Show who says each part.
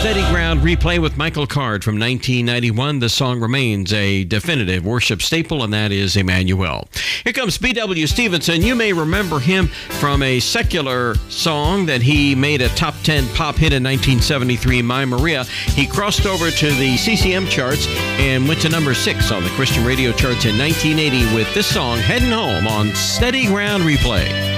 Speaker 1: Steady Ground replay with Michael Card from 1991. The song remains a definitive worship staple, and that is Emmanuel. Here comes B.W. Stevenson. You may remember him from a secular song that he made a top 10 pop hit in 1973, My Maria. He crossed over to the CCM charts and went to number 6 on the Christian radio charts in 1980 with this song, Heading Home, on Steady Ground replay.